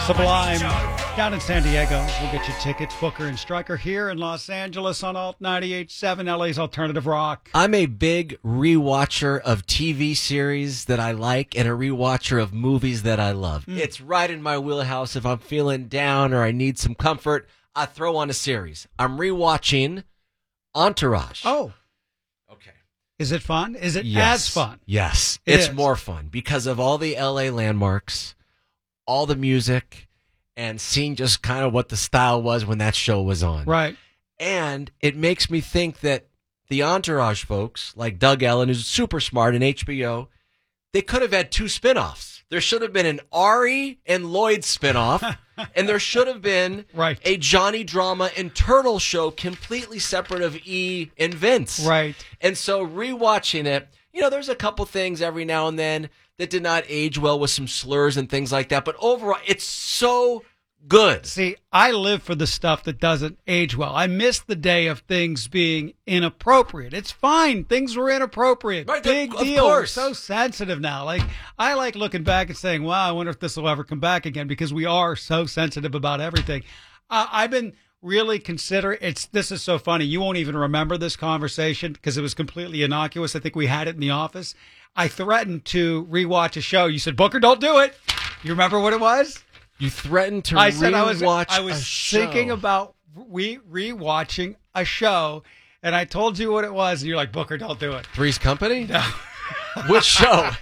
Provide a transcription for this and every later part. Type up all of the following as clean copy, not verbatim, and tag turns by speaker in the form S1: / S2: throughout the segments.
S1: Sublime down in San Diego. We'll get you tickets. Booker and Stryker here in Los Angeles on Alt 98.7, LA's Alternative Rock.
S2: I'm a big rewatcher of TV series that I like and a rewatcher of movies that I love. It's right in my wheelhouse. If I'm feeling down or I need some comfort, I throw on a series. I'm rewatching Entourage.
S1: Oh.
S2: Okay.
S1: Is it fun? Is it as fun?
S2: Yes.
S1: It
S2: It's
S1: is.
S2: more fun because of all the LA landmarks, all the music, and seeing just kind of what the style was when that show was on.
S1: Right.
S2: And it makes me think that the Entourage folks, like Doug Ellen, who's super smart, and HBO, they could have had two spinoffs. There should have been an Ari and Lloyd spinoff, and there should have been
S1: Right.
S2: a Johnny Drama and Turtle show completely separate of E and Vince.
S1: Right.
S2: And so rewatching it, there's a couple things every now and then that did not age well with some slurs and things like that. But overall, it's so good.
S1: See, I live for the stuff that doesn't age well. I miss the day of things being inappropriate. It's fine. Things were inappropriate.
S2: Right,
S1: Big
S2: of
S1: deal. We're
S2: course.
S1: so sensitive now. I like looking back and saying, wow, I wonder if this will ever come back again, because we are so sensitive about everything. I've been really considering this is so funny. You won't even remember this conversation because it was completely innocuous. I think we had it in the office. I threatened to rewatch a show. You said, Booker, don't do it. You remember what it was?
S2: You threatened to
S1: I said I
S2: rewatch
S1: was
S2: a show.
S1: thinking about rewatching a show, and I told you what it was, and you're like, Booker, don't do it.
S2: Three's Company? No. Which show?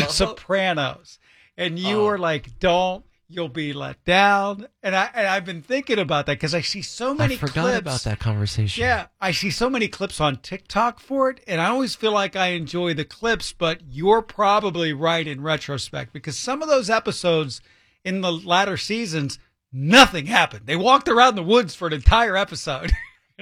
S1: Sopranos. And you were like, don't. You'll be let down. And I've been thinking about that because I see so many clips.
S2: I forgot about that conversation.
S1: Yeah, I see so many clips on TikTok for it, and I always feel like I enjoy the clips, but you're probably right in retrospect, because some of those episodes in the latter seasons, nothing happened. They walked around the woods for an entire episode.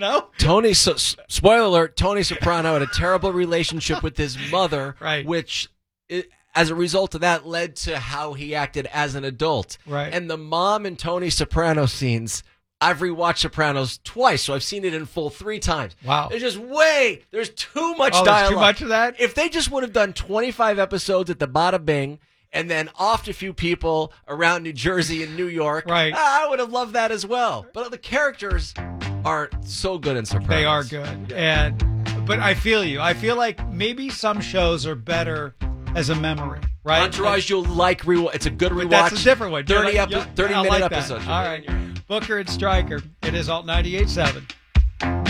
S2: Spoiler alert, Tony Soprano had a terrible relationship with his mother,
S1: Right.
S2: which, as a result of that, led to how he acted as an adult.
S1: Right.
S2: And the mom and Tony Soprano scenes, I've rewatched Sopranos twice, so I've seen it in full 3 times.
S1: Wow.
S2: There's too much
S1: Oh,
S2: dialogue.
S1: there's too much of that?
S2: If they just would have done 25 episodes at the Bada Bing, and then offed a few people around New Jersey and New York,
S1: Right.
S2: I would have loved that as well. But the characters aren't so good in Sopranos.
S1: They are good. But I feel you. I feel like maybe some shows are better as a memory, right?
S2: Entourage, you'll like rewatch. It's a good rewatch.
S1: But that's a different one.
S2: 30
S1: I
S2: minute
S1: like
S2: episodes.
S1: that. All right. Booker and Stryker. It is Alt 98.7.